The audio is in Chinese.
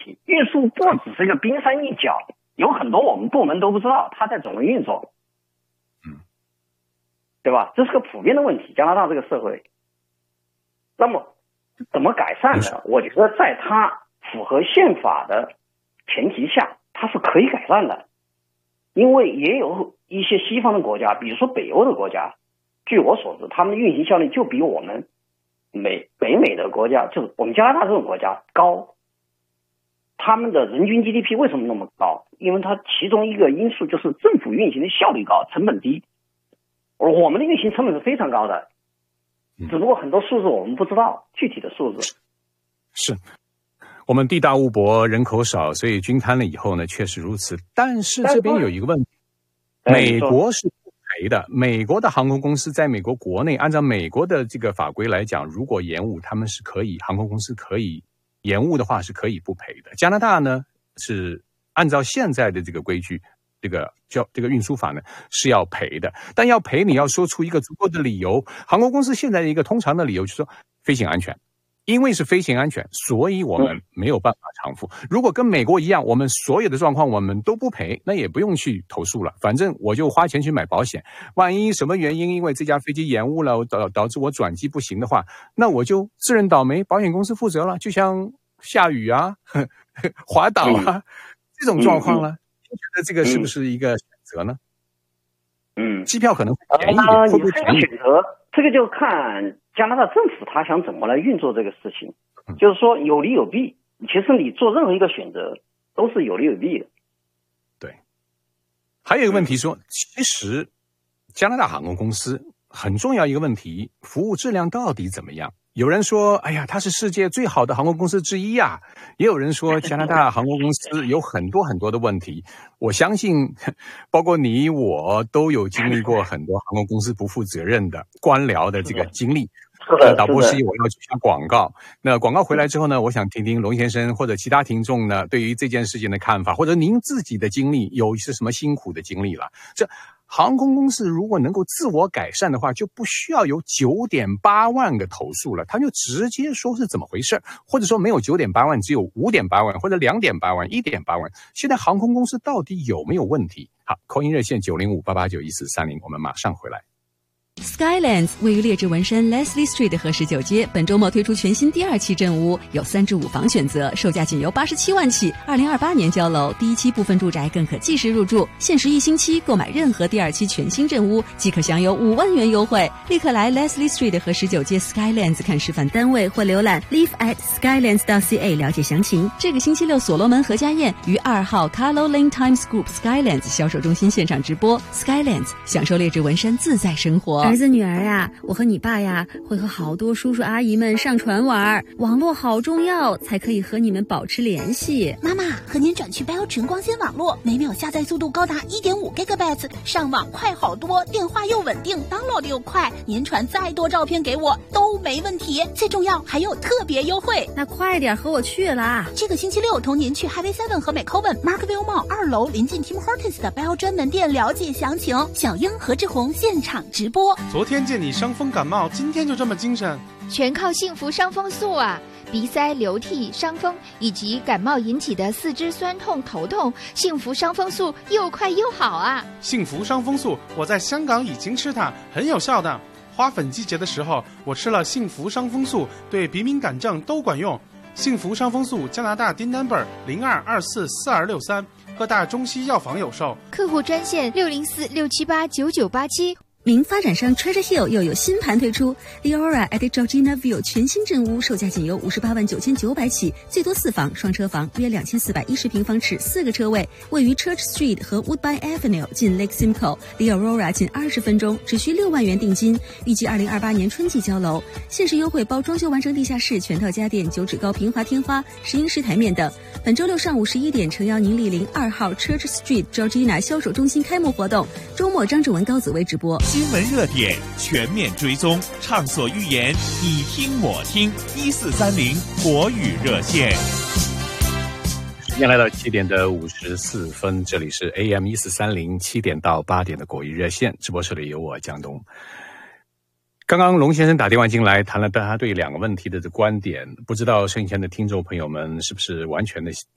题。运输不只是一个冰山一角，有很多我们部门都不知道它在怎么运作，对吧？这是个普遍的问题，加拿大这个社会。那么怎么改善呢？我觉得在它符合宪法的前提下，它是可以改善的。因为也有一些西方的国家，比如说北欧的国家，据我所知，他们的运行效率就比我们北美的国家，就是我们加拿大这种国家高。他们的人均 GDP 为什么那么高？因为它其中一个因素就是政府运行的效率高，成本低。而我们的运行成本是非常高的，只不过很多数字我们不知道具体的数字。 是我们地大物博，人口少，所以均摊了以后呢，确实如此。但是这边有一个问题，美国是不赔的。美国的航空公司在美国国内，按照美国的这个法规来讲，如果延误，他们是可以，航空公司可以延误的话是可以不赔的。加拿大呢是按照现在的这个规矩，这个运输法呢是要赔的，但要赔你要说出一个足够的理由。航空公司现在的一个通常的理由就是说飞行安全。因为是飞行安全，所以我们没有办法偿付。如果跟美国一样，我们所有的状况我们都不赔，那也不用去投诉了。反正我就花钱去买保险，万一什么原因，因为这架飞机延误了，导致我转机不行的话，那我就自认倒霉，保险公司负责了。就像下雨啊、滑倒啊这种状况了，你觉得这个是不是一个选择呢？机票可能会便宜一点，会不会便宜？ 选择这个就看加拿大政府他想怎么来运作这个事情，就是说有利有弊。其实你做任何一个选择都是有利有弊的。 对，还有一个问题说，其实加拿大航空公司很重要一个问题，服务质量到底怎么样？有人说，哎呀，它是世界最好的航空公司之一啊。也有人说，加拿大航空公司有很多很多的问题。我相信，包括你我都有经历过很多航空公司不负责任的官僚的这个经历。导播师，我要去下广告。那广告回来之后呢，我想听听龙先生或者其他听众呢，对于这件事情的看法，或者您自己的经历有是什么辛苦的经历了？这航空公司如果能够自我改善的话，就不需要有9.8万个投诉了，他就直接说是怎么回事，或者说没有9.8万，只有5.8万或者2.8万、1.8万。现在航空公司到底有没有问题？好，call in热线905-889-1430，我们马上回来。 Skylands 位于列治文山 Leslie Street 和19街，本周末推出全新第2期镇屋，有3至5房选择，售价仅由87万起，2028年交楼，第1期部分住宅更可即时入住，限时1星期购买任何第2期全新镇屋即可享有5万元优惠。立刻来 Leslie Street 和19街 Skylands 看示范单位或浏览 live@skylands.ca 了解详情。这个星期六所罗门何家宴于2号 Carlo Lane Times Group Skylands 销售中心现场直播， Skylands 享受列治文山自在生活。 儿子女儿啊，我和你爸呀会和好多叔叔阿姨们上船玩，网络好重要，才可以和你们保持联系。 妈妈，和您转去 Bell 纯光纤网络，每秒下载速度高达 1.5 GB， 上网快好多，电话又稳定， download 又快，您传再多照片给我都没问题，最重要还有特别优惠。 那快点和我去啦！ 这个星期六同您去 Highway 7和 McCowan Markville Mall 2楼临近 Tim Hortons 的 Bell 专门店了解详情。小英何志宏现场直播。 昨天见你伤风感冒，今天就这么精神？ 全靠幸福伤风素啊！鼻塞、流涕、伤风以及感冒引起的四肢酸痛、头痛，幸福伤风素又快又好啊！ 幸福伤风素，我在香港已经吃它，很有效的。花粉季节的时候，我吃了幸福伤风素，对鼻敏感症都管用。幸福伤风素，加拿大 DIN number 02244263，各大中西药房有售。 客户专线604-678-9987。 名发展商 Treasure Hill 又有新盘推出 Leora at Georgina View 全新镇屋，售价仅由58万9900起，最多4房双车房，约2410平方尺，4个车位，位于 Church Street 和 Woodbine Avenue， 近 Lake Simcoe， 离 Aurora 仅20分钟，只需6万元定金，预计2028年春季交楼，限时优惠包装修完成地下室、全套家电、9指高平滑天花、石英石台面等。本周六上午11点，诚邀您莅临2号 Church Street Georgina 销售中心开幕活动，周末张志文、高紫薇直播。 新闻热点全面追踪，畅所欲言，你听我听，1430国语热线。 时间来到7点的54分，这里是 AM 1430 7点到8点的国语热线，直播室里有我江东。刚刚龙先生打电话进来，谈了他对2个问题的观点，不知道收音前的听众朋友们是不是完全的